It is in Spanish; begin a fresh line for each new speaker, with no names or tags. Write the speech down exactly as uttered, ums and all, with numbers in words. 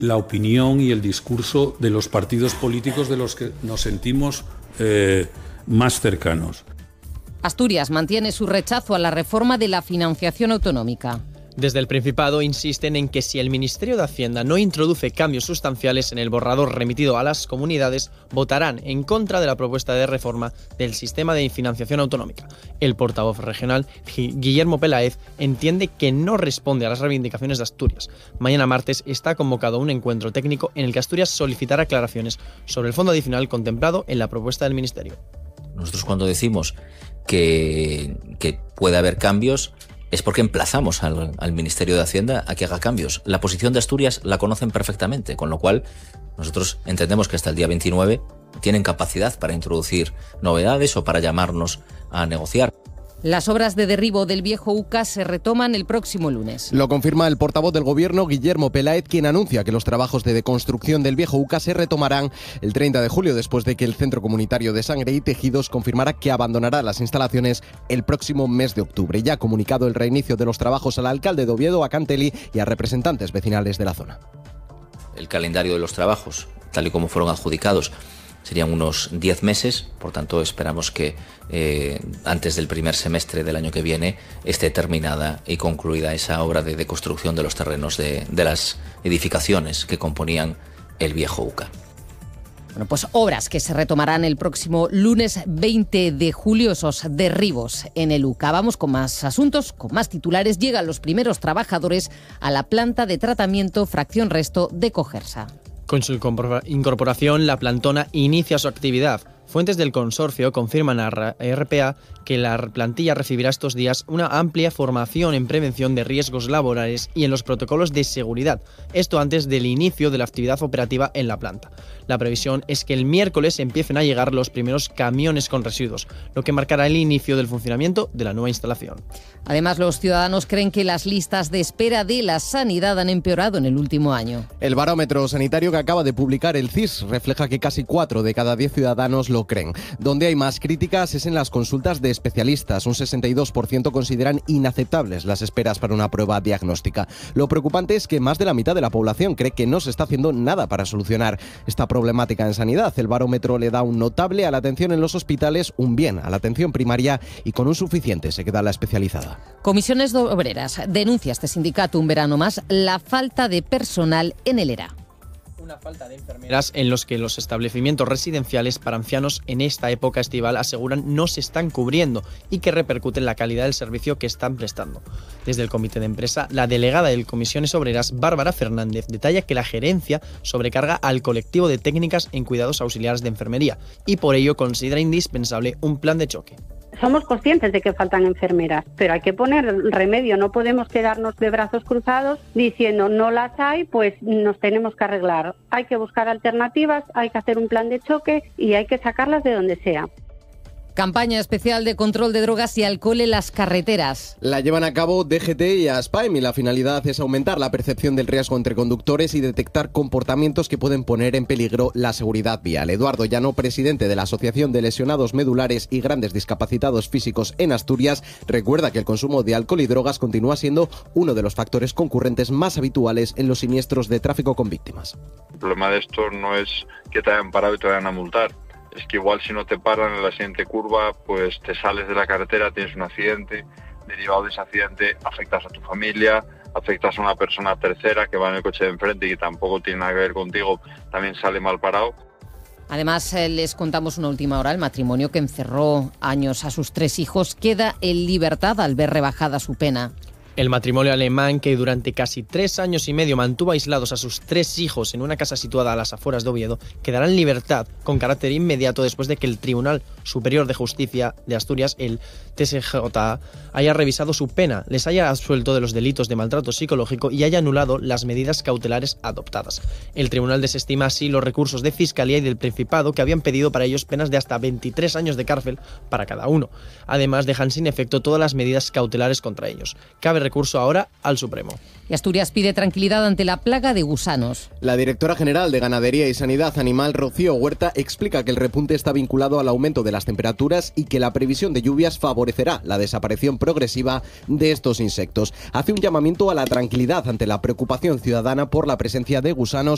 la opinión y el discurso de los partidos políticos de los que nos sentimos eh, más cercanos.
Asturias mantiene su rechazo a la reforma de la financiación autonómica.
Desde el Principado insisten en que si el Ministerio de Hacienda no introduce cambios sustanciales en el borrador remitido a las comunidades, votarán en contra de la propuesta de reforma del sistema de financiación autonómica. El portavoz regional, Guillermo Peláez, entiende que no responde a las reivindicaciones de Asturias. Mañana martes está convocado un encuentro técnico en el que Asturias solicitará aclaraciones sobre el fondo adicional contemplado en la propuesta del Ministerio.
Nosotros cuando decimos que, que puede haber cambios, es porque emplazamos al, al Ministerio de Hacienda a que haga cambios. La posición de Asturias la conocen perfectamente, con lo cual nosotros entendemos que hasta el día veintinueve tienen capacidad para introducir novedades o para llamarnos a negociar.
Las obras de derribo del viejo U C A se retoman el próximo lunes.
Lo confirma el portavoz del Gobierno, Guillermo Peláez, quien anuncia que los trabajos de deconstrucción del viejo U C A se retomarán el treinta de julio, después de que el Centro Comunitario de Sangre y Tejidos confirmara que abandonará las instalaciones el próximo mes de octubre. Ya ha comunicado el reinicio de los trabajos al alcalde de Oviedo, a Cantelli, y a representantes vecinales de la zona.
El calendario de los trabajos, tal y como fueron adjudicados, serían unos diez meses, por tanto esperamos que eh, antes del primer semestre del año que viene esté terminada y concluida esa obra de deconstrucción de los terrenos de, de las edificaciones que componían el viejo U C A.
Bueno, pues obras que se retomarán el próximo lunes veinte de julio, esos derribos en el U C A. Vamos con más asuntos, con más titulares. Llegan los primeros trabajadores a la planta de tratamiento fracción resto de Cogersa.
Con su incorporación, la plantona inicia su actividad. Fuentes del consorcio confirman a R P A que la plantilla recibirá estos días una amplia formación en prevención de riesgos laborales y en los protocolos de seguridad. Esto antes del inicio de la actividad operativa en la planta. La previsión es que el miércoles empiecen a llegar los primeros camiones con residuos, lo que marcará el inicio del funcionamiento de la nueva instalación.
Además, los ciudadanos creen que las listas de espera de la sanidad han empeorado en el último año.
El barómetro sanitario que acaba de publicar el C I S refleja que casi cuatro de cada diez ciudadanos lo creen. Donde hay más críticas es en las consultas de especialistas. Un sesenta y dos por ciento consideran inaceptables las esperas para una prueba diagnóstica. Lo preocupante es que más de la mitad de la población cree que no se está haciendo nada para solucionar esta problemática en sanidad. El barómetro le da un notable a la atención en los hospitales, un bien a la atención primaria y con un suficiente se queda la especializada.
Comisiones Obreras denuncia este sindicato un verano más la falta de personal en el ERA.
Una falta de enfermeras en los que los establecimientos residenciales para ancianos en esta época estival aseguran no se están cubriendo y que repercute en la calidad del servicio que están prestando. Desde el comité de empresa, la delegada de Comisiones Obreras, Bárbara Fernández, detalla que la gerencia sobrecarga al colectivo de técnicas en cuidados auxiliares de enfermería y por ello considera indispensable un plan de choque.
Somos conscientes de que faltan enfermeras, pero hay que poner remedio. No podemos quedarnos de brazos cruzados diciendo no las hay, pues nos tenemos que arreglar. Hay que buscar alternativas, hay que hacer un plan de choque y hay que sacarlas de donde sea.
Campaña especial de control de drogas y alcohol en las carreteras.
La llevan a cabo D G T y ASPAEM y la finalidad es aumentar la percepción del riesgo entre conductores y detectar comportamientos que pueden poner en peligro la seguridad vial. Eduardo Llano, presidente de la Asociación de Lesionados Medulares y Grandes Discapacitados Físicos en Asturias, recuerda que el consumo de alcohol y drogas continúa siendo uno de los factores concurrentes más habituales en los siniestros de tráfico con víctimas.
El problema de esto no es que te hayan parado y te vayan a multar. Es que igual si no te paran en la siguiente curva, pues te sales de la carretera, tienes un accidente, derivado de ese accidente afectas a tu familia, afectas a una persona tercera que va en el coche de enfrente y que tampoco tiene nada que ver contigo, también sale mal parado.
Además, eh, les contamos una última hora, el matrimonio que encerró años a sus tres hijos queda en libertad al ver rebajada su pena.
El matrimonio alemán, que durante casi tres años y medio mantuvo aislados a sus tres hijos en una casa situada a las afueras de Oviedo, quedará en libertad con carácter inmediato después de que el Tribunal Superior de Justicia de Asturias, el T S J A, haya revisado su pena, les haya absuelto de los delitos de maltrato psicológico y haya anulado las medidas cautelares adoptadas. El tribunal desestima así los recursos de Fiscalía y del Principado que habían pedido para ellos penas de hasta veintitrés años de cárcel para cada uno. Además, dejan sin efecto todas las medidas cautelares contra ellos. Cabe recurso ahora al Supremo.
Y Asturias pide tranquilidad ante la plaga de gusanos.
La directora general de Ganadería y Sanidad Animal, Rocío Huerta, explica que el repunte está vinculado al aumento de las temperaturas y que la previsión de lluvias favorecerá la desaparición progresiva de estos insectos. Hace un llamamiento a la tranquilidad ante la preocupación ciudadana por la presencia de gusanos